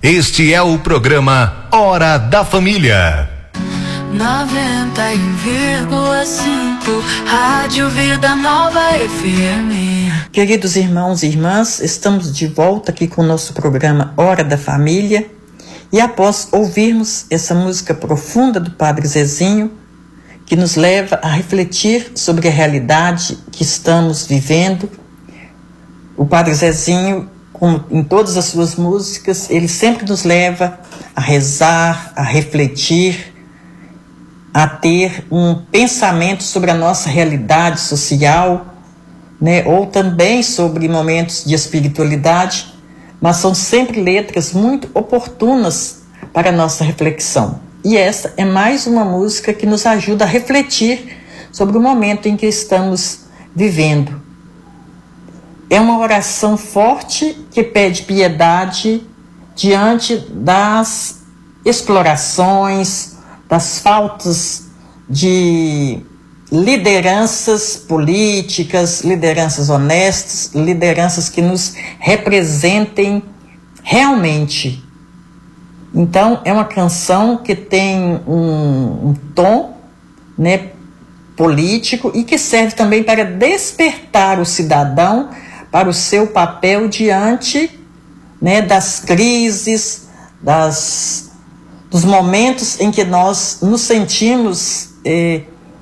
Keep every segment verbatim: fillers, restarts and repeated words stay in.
Este é o programa Hora da Família. noventa e um vírgula cinco Rádio Vida Nova F M. Queridos irmãos e irmãs, estamos de volta aqui com o nosso programa Hora da Família. E após ouvirmos essa música profunda do Padre Zezinho, que nos leva a refletir sobre a realidade que estamos vivendo, o Padre Zezinho, como em todas as suas músicas, ele sempre nos leva a rezar, a refletir, a ter um pensamento sobre a nossa realidade social, né? Ou também sobre momentos de espiritualidade, mas são sempre letras muito oportunas para a nossa reflexão. E essa é mais uma música que nos ajuda a refletir sobre o momento em que estamos vivendo. É uma oração forte que pede piedade diante das explorações, das faltas de lideranças políticas, lideranças honestas, lideranças que nos representem realmente. Então, é uma canção que tem um, um tom, né, político e que serve também para despertar o cidadão para o seu papel diante, né, das crises, das, dos momentos em que nós nos sentimos eh,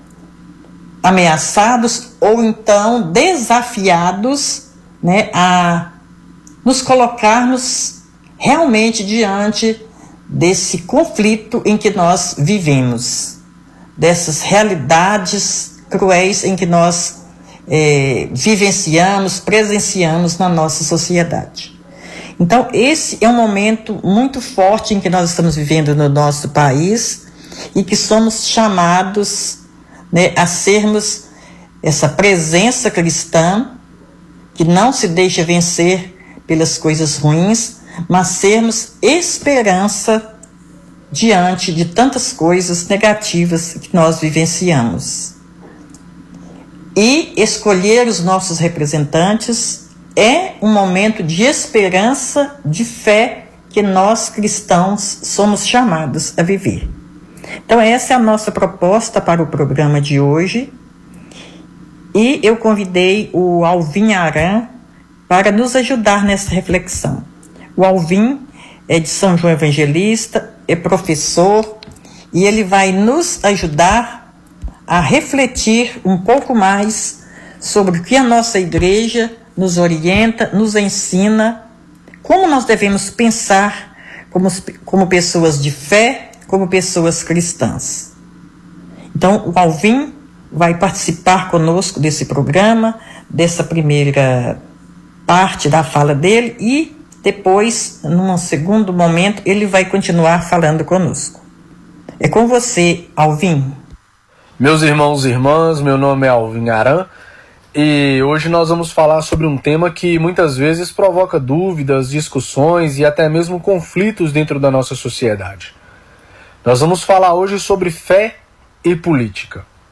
ameaçados ou então desafiados, né, a nos colocarmos realmente diante desse conflito em que nós vivemos, dessas realidades cruéis em que nós é, vivenciamos, presenciamos na nossa sociedade. Então, esse é um momento muito forte em que nós estamos vivendo no nosso país e que somos chamados, né, a sermos essa presença cristã que não se deixa vencer pelas coisas ruins, mas sermos esperança diante de tantas coisas negativas que nós vivenciamos. E escolher os nossos representantes é um momento de esperança, de fé que nós cristãos somos chamados a viver. Então essa é a nossa proposta para o programa de hoje. E eu convidei o Alvin Aran para nos ajudar nessa reflexão. O Alvin é de São João Evangelista, é professor, e ele vai nos ajudar a refletir um pouco mais sobre o que a nossa igreja nos orienta, nos ensina, como nós devemos pensar como, como pessoas de fé, como pessoas cristãs. Então, o Alvin vai participar conosco desse programa, dessa primeira parte da fala dele, e depois, num segundo momento, ele vai continuar falando conosco. É com você, Alvin. Meus irmãos e irmãs, meu nome é Alvin Aran e hoje nós vamos falar sobre um tema que muitas vezes provoca dúvidas, discussões e até mesmo conflitos dentro da nossa sociedade. Nós vamos falar hoje sobre fé e política.